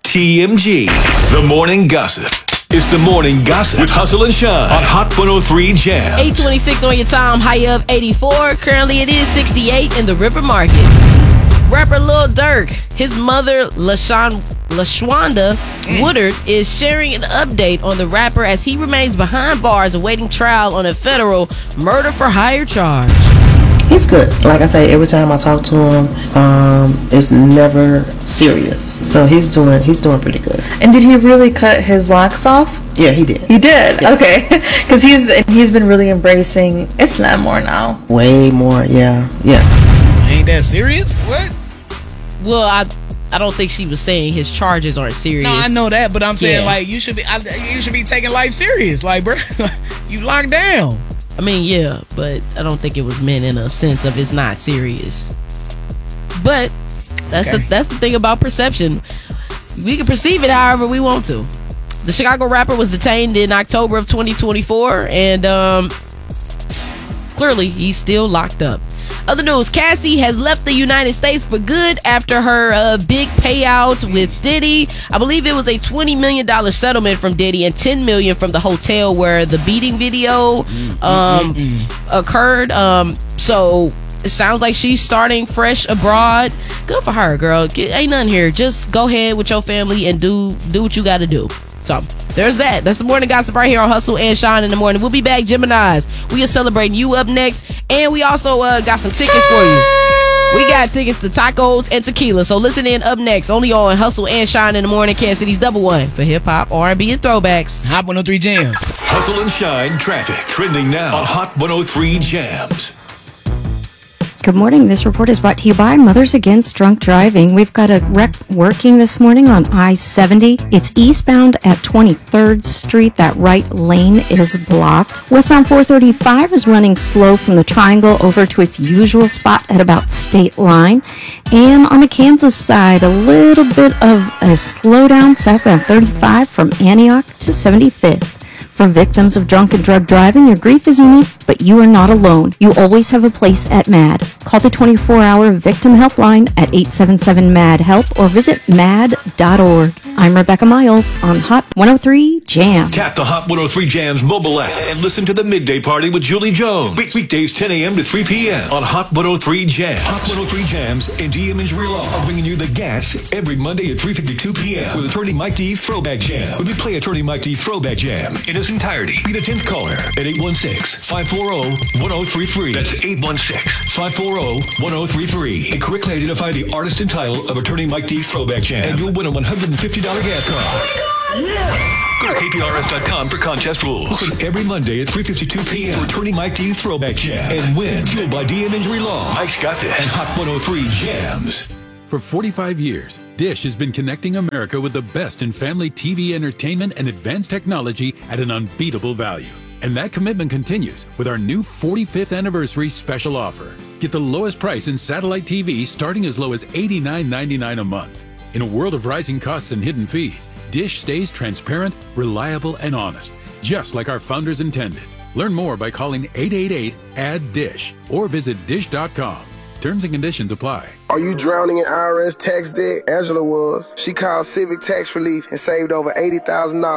TMG, the morning gossip. It's the morning gossip with Hustle and Shine on Hot 103 Jam. 826 on your time, high of 84. Currently it is 68 in the River Market. Rapper Lil Durk, his mother LaShonda Woodard is sharing an update on the rapper as he remains behind bars awaiting trial on a federal murder for hire charge. He's good. Like I say, every time I talk to him, it's never serious. So he's doing pretty good. And did he really cut his locks off? Yeah, he did. He did? Yeah. Okay. Because he's been really embracing Islam more now. Way more, yeah. Ain't that serious? What? Well, I don't think she was saying his charges aren't serious. No, I know that, but I'm saying like you should be taking life serious, like bro, you locked down. I mean, yeah, but I don't think it was meant in a sense of it's not serious. But that's the thing about perception. We can perceive it however we want to. The Chicago rapper was detained in October of 2024, and clearly he's still locked up. Other news, Cassie has left the United States for good after her big payout with Diddy. I believe it was a $20 million settlement from Diddy and $10 million from the hotel where the beating video occurred. So it sounds like she's starting fresh abroad. Good for her, girl. Ain't nothing here. Just go ahead with your family and do what you got to do. So there's that. That's the morning gossip right here on Hustle and Shine in the morning. We'll be back, Geminis. We are celebrating you up next. And we also got some tickets for you. We got tickets to tacos and tequila. So listen in up next. Only on Hustle and Shine in the morning. Kansas City's #1 for hip hop, R&B, and throwbacks. Hot 103 Jams. Hustle and Shine traffic trending now on Hot 103 Jams. Good morning. This report is brought to you by Mothers Against Drunk Driving. We've got a wreck working this morning on I-70. It's eastbound at 23rd Street. That right lane is blocked. Westbound 435 is running slow from the Triangle over to its usual spot at about State Line. And on the Kansas side, a little bit of a slowdown southbound 35 from Antioch to 75th. For victims of drunk and drug driving, your grief is unique, but you are not alone. You always have a place at MAD. Call the 24-hour victim helpline at 877-MAD-HELP or visit mad.org. I'm Rebecca Miles on Hot 103 Jams. Tap the Hot 103 Jams mobile app and listen to the Midday Party with Julie Jones. Weekdays 10 a.m. to 3 p.m. on Hot 103 Jams. Hot 103 Jams and DM Injury Law are bringing you the gas every Monday at 3:52 p.m. with Attorney Mike D's Throwback Jam. When we play Attorney Mike D's Throwback Jam in its entirety, be the 10th caller at 816-540-1033. That's 816-540-1033. And correctly identify the artist and title of Attorney Mike D's Throwback Jam, and you'll win a $150 gas card. Go to KPRS.com for contest rules. Listen every Monday at 3:52 p.m. for Attorney Mike D's Throwback Jam and win. Fueled by DM Injury Law. Mike's got this. And Hot 103 Jams. For 45 years, Dish has been connecting America with the best in family TV entertainment and advanced technology at an unbeatable value. And that commitment continues with our new 45th anniversary special offer. Get the lowest price in satellite TV starting as low as $89.99 a month. In a world of rising costs and hidden fees, Dish stays transparent, reliable, and honest, just like our founders intended. Learn more by calling 888-ADD-DISH or visit dish.com. Terms and conditions apply. Are you drowning in IRS tax debt? Angela was. She called Civic Tax Relief and saved over $80,000.